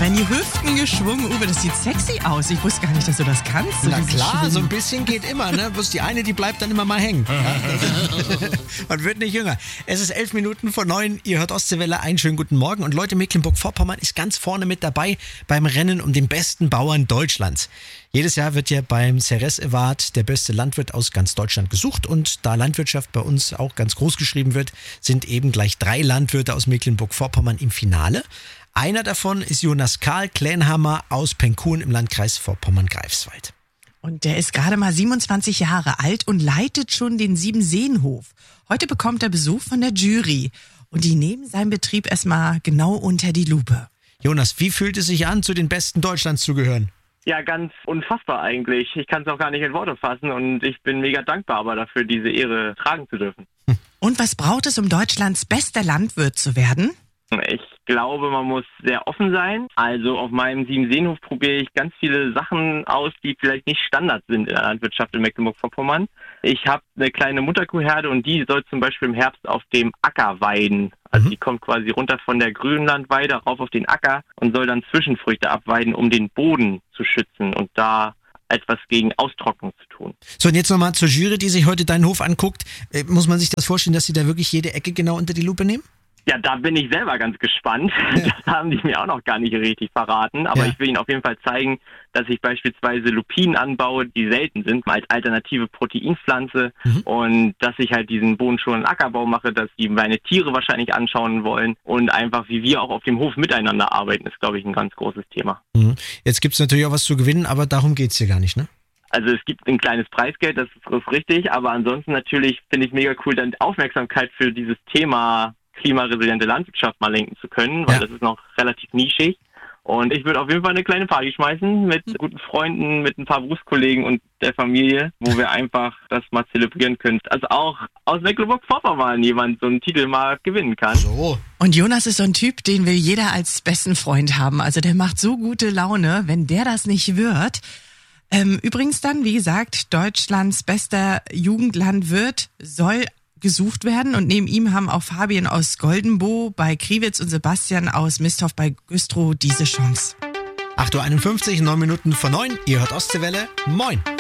werden die Hüften geschwungen. Uwe, das sieht sexy aus. Ich wusste gar nicht, dass du das kannst. Na klar, so ein bisschen geht immer, ne? Bloß die eine, die bleibt dann immer mal hängen. Man wird nicht jünger. Es ist 11:11. Ihr hört Ostseewelle. Einen schönen guten Morgen. Und Leute, Mecklenburg-Vorpommern ist ganz vorne mit dabei beim Rennen um den besten Bauern Deutschlands. Jedes Jahr wird ja beim Ceres Award der beste Landwirt aus ganz Deutschland gesucht. Und da Landwirtschaft bei uns auch ganz groß geschrieben wird, sind eben gleich 3 Landwirte aus Mecklenburg-Vorpommern im Finale. Einer davon ist Jonas Karl Klänhammer aus Penkuhn im Landkreis Vorpommern-Greifswald. Und der ist gerade mal 27 Jahre alt und leitet schon den Siebenseenhof. Heute bekommt er Besuch von der Jury. Und die nehmen seinen Betrieb erstmal genau unter die Lupe. Jonas, wie fühlt es sich an, zu den Besten Deutschlands zu gehören? Ja, ganz unfassbar eigentlich. Ich kann es auch gar nicht in Worte fassen und ich bin mega dankbar aber dafür, diese Ehre tragen zu dürfen. Und was braucht es, um Deutschlands bester Landwirt zu werden? Ich glaube, man muss sehr offen sein. Also auf meinem Siebenseenhof probiere ich ganz viele Sachen aus, die vielleicht nicht Standard sind in der Landwirtschaft in Mecklenburg-Vorpommern. Ich habe eine kleine Mutterkuhherde und die soll zum Beispiel im Herbst auf dem Acker weiden. Also die kommt quasi runter von der Grünlandweide rauf auf den Acker und soll dann Zwischenfrüchte abweiden, um den Boden zu schützen und da etwas gegen Austrocknung zu tun. So, und jetzt nochmal zur Jury, die sich heute deinen Hof anguckt. Muss man sich das vorstellen, dass sie da wirklich jede Ecke genau unter die Lupe nehmen? Ja, da bin ich selber ganz gespannt. Das haben die mir auch noch gar nicht richtig verraten. Aber ich will Ihnen auf jeden Fall zeigen, dass ich beispielsweise Lupinen anbaue, die selten sind, als alternative Proteinpflanze. Und dass ich halt diesen bodenschonenden Ackerbau mache, dass die meine Tiere wahrscheinlich anschauen wollen. Und einfach, wie wir auch auf dem Hof miteinander arbeiten, ist, glaube ich, ein ganz großes Thema. Jetzt gibt es natürlich auch was zu gewinnen, aber darum geht es hier gar nicht, ne? Also es gibt ein kleines Preisgeld, das ist richtig. Aber ansonsten natürlich finde ich mega cool, dann Aufmerksamkeit für dieses Thema klimaresiliente Landwirtschaft mal lenken zu können, weil das ist noch relativ nischig. Und ich würde auf jeden Fall eine kleine Party schmeißen mit guten Freunden, mit ein paar Berufskollegen und der Familie, wo wir einfach das mal zelebrieren können. Also auch aus Mecklenburg-Vorpommern jemand so einen Titel mal gewinnen kann. So. Und Jonas ist so ein Typ, den will jeder als besten Freund haben. Also der macht so gute Laune, wenn der das nicht wird. Übrigens dann, wie gesagt, Deutschlands bester Jugendlandwirt soll gesucht werden und neben ihm haben auch Fabian aus Goldenbow bei Kriwitz und Sebastian aus Misthoff bei Güstrow diese Chance. 8:51, 9 Minuten vor 9. Ihr hört Ostseewelle. Moin.